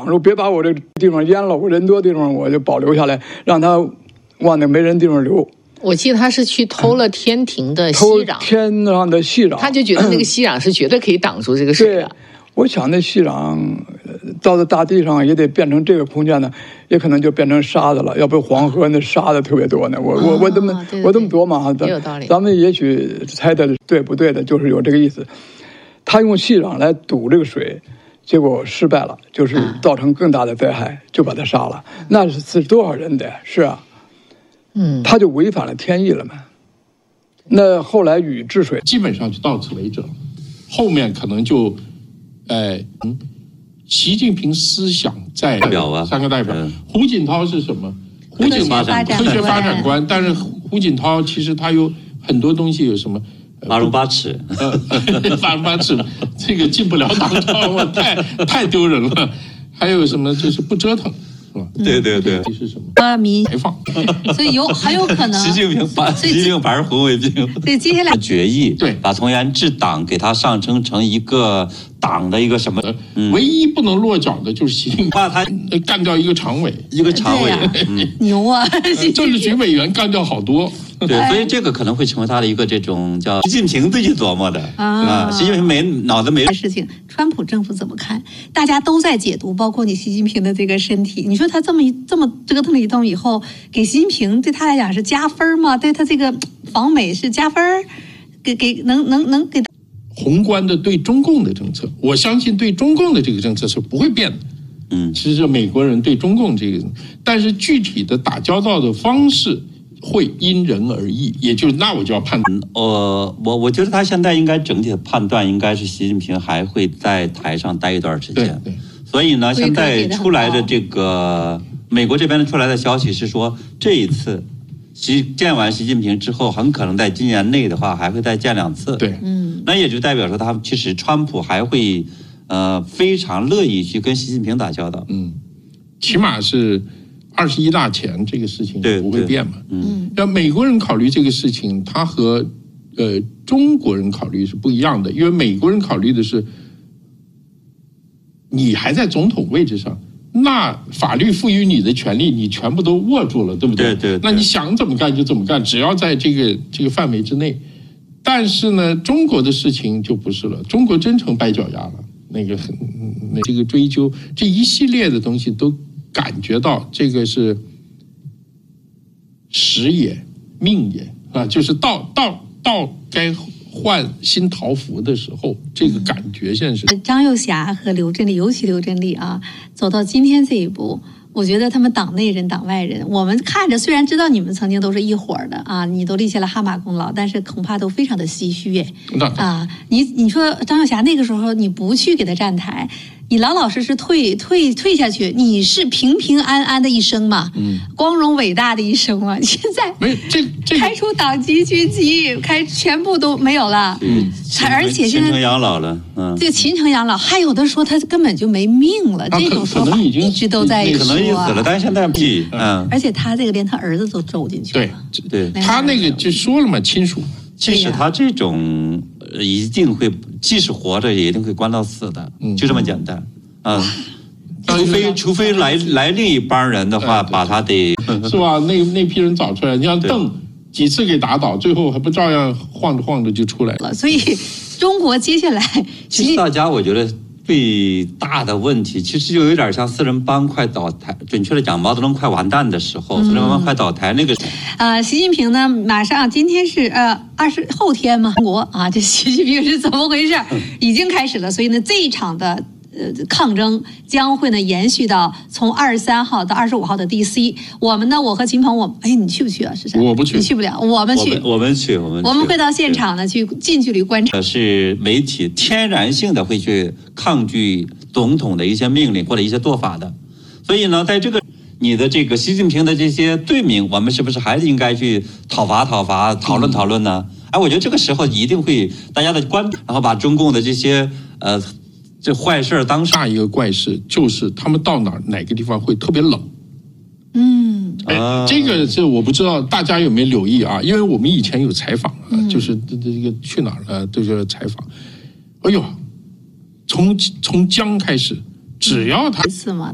挡住，别把我这地方淹了，我人多地方我就保留下来，让他往那没人地方流。 我记得他是去偷了天庭的息壤， 偷天上的息壤， 他就觉得那个息壤是绝对可以挡住这个水的。 我想那息壤到了大地上也得变成这个空间呢，也可能就变成沙子了。要不黄河那沙子特别多呢。我这么琢磨啊， 有道理。 咱们也许猜的对不对的，就是有这个意思。他用息壤来堵这个水，结果失败了，就是造成更大的灾害，就把他杀了。那是多少人的？是啊。他就违反了天意了嘛。那后来禹治水基本上就到此为止了，后面可能就，习近平思想在代表啊， 三个代表。胡锦涛是什么？胡锦涛科学发展观，但是胡锦涛其实他有很多东西有什么？ 八荣八耻， 八荣八耻，这个进不了党章，我太丢人了。还有什么就是不折腾。 对， 是什么？ 排放，所以很有可能习近平把人红卫兵。 对，接下来决议， 对， 把从严治党给他上升成一个党的一个什么？ 唯一不能落脚的就是习近平， 把他干掉一个常委， 牛啊！ 政治局委员干掉好多。 对，所以这个可能会成为他的一个这种叫习近平自己琢磨的啊。习近平脑子没事情，川普政府怎么看？大家都在解读，包括你习近平的这个身体。你说他这么折腾了一通以后，给习近平对他来讲是加分吗？对他这个访美是加分？能给宏观的对中共的政策，我相信对中共的这个政策是不会变的。其实美国人对中共这个，但是具体的打交道的方式会因人而异，也就是那我就要判断。 我觉得他现在应该整体的判断应该是习近平还会在台上待一段时间。 对， 所以呢，现在出来的这个美国这边出来的消息是说，这一次见完习近平之后，很可能在今年内的话还会再见2次。 对， 那也就代表说，他其实川普还会非常乐意去跟习近平打交道。 起码是21大前这个事情不会变嘛。要美国人考虑这个事情，他和中国人考虑是不一样的，因为美国人考虑的是你还在总统位置上，那法律赋予你的权利你全部都握住了，对不对？ 对。 那你想怎么干就怎么干，只要在这个范围之内。但是呢，中国的事情就不是了，中国真成掰脚丫了。这个追究这一系列的东西都感觉到这个是时也命也啊，就是到该换新桃符的时候，这个感觉现在是张幼霞和刘振利，尤其刘振利啊，走到今天这一步，我觉得他们党内人党外人，我们看着虽然知道你们曾经都是一伙的啊，你都立下了汗马功劳，但是恐怕都非常的唏嘘啊。你说张幼霞那个时候你不去给他站台，你老老实实退下去，你是平平安安的一生嘛？光荣伟大的一生嘛？现在没这开除党籍军籍，全部都没有了。而且现在秦城养老了， 这秦城养老，还有的说他根本就没命了，这种说法一直都在说。 可能已死了，但是现在不。 而且他这个连他儿子都走进去了。 对， 他那个就说了嘛，亲属。 其实他这种一定会，即使活着也一定会关到死的，就这么简单。除非来另一帮人的话，把他得是吧？那批人找出来，你像邓几次给打倒，最后还不照样晃着晃着就出来了。 所以中国接下来， 其实大家我觉得最大的问题，其实就有点像四人帮快倒台，准确的讲，毛泽东快完蛋的时候，四人帮快倒台那个。 习近平呢，马上今天是后天嘛，中国啊，这习近平是怎么回事？已经开始了，所以呢，这一场的抗争将会呢延续到从23号到25号的 DC。我们呢，我和秦鹏，你去不去啊？是谁？ 我不去， 你去不了，我们去， 我们会到现场呢去近距离观察。 是媒体天然性的会去抗拒总统的一些命令或者一些做法的，所以呢，在这个你的这个习近平的这些罪名，我们是不是还是应该去讨伐、讨论呢？我觉得这个时候一定会大家的关注，然后把中共的这些这坏事当下一个怪事就是他们到哪个地方会特别冷。这个是我不知道大家有没有留意啊？因为我们以前有采访，就是这个去哪儿了这个采访。哎呦，从江开始，只要他是吗？